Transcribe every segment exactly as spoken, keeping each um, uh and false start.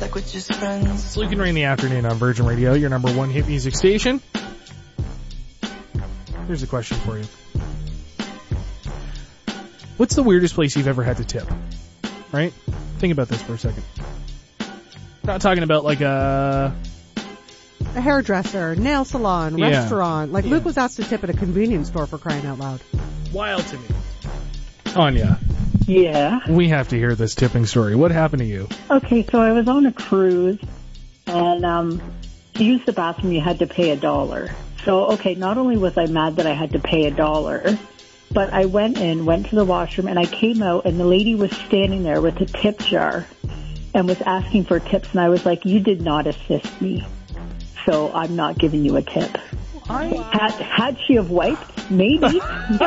like we're just friends. It's Luke and Ray in the afternoon on Virgin Radio, your number one hit music station. Here's a question for you. What's the weirdest place you've ever had to tip? Right? Think about this for a second. Not talking about like a... A hairdresser, nail salon, Yeah. restaurant. Like Yeah. Luke was asked to tip at a convenience store for crying out loud. Wild to me. Anya, Yeah. we have to hear this tipping story. What happened to you? Okay, so I was on a cruise, and um, to use the bathroom, you had to pay a dollar. So, okay, not only was I mad that I had to pay a dollar, but I went in, went to the washroom, and I came out, and the lady was standing there with a tip jar and was asking for tips, and I was like, you did not assist me, so I'm not giving you a tip. I... Had, had she have wiped? Maybe.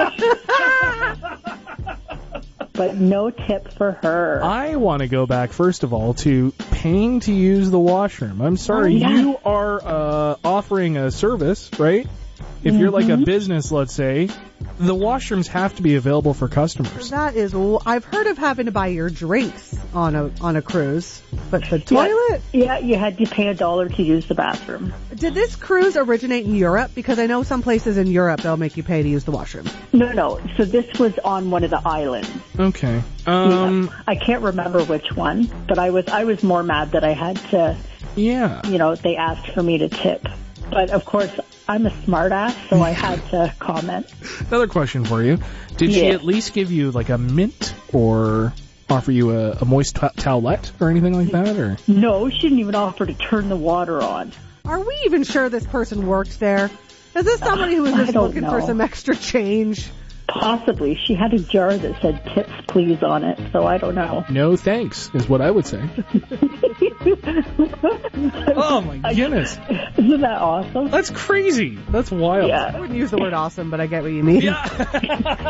But no tip for her. I want to go back, first of all, to paying to use the washroom. I'm sorry, Oh, yeah. you are uh, offering a service, right? If you're like a business, let's say, the washrooms have to be available for customers. That is, l- I've heard of having to buy your drinks on a on a cruise, but the toilet? Yeah, you had to pay a dollar to use the bathroom. Did this cruise originate in Europe? Because I know some places in Europe they'll make you pay to use the washroom. No, no. So this was on one of the islands. Okay. Um, Yeah. I can't remember which one, but I was I was more mad that I had to, yeah. you know, they asked for me to tip. But of course, I'm a smart ass, so I had to comment. Another question for you. Did she Yeah. at least give you like a mint or offer you a, a moist t- towelette or anything like that? Or No, she didn't even offer to turn the water on. Are we even sure this person worked there? Is this somebody who was I just don't looking for know. some extra change? Possibly. She had a jar that said tips please on it, so I don't know. no thanks is what I would say. Oh my goodness. Isn't that awesome? That's crazy. That's wild. Yeah. I wouldn't use the word awesome, but I get what you mean. Yeah.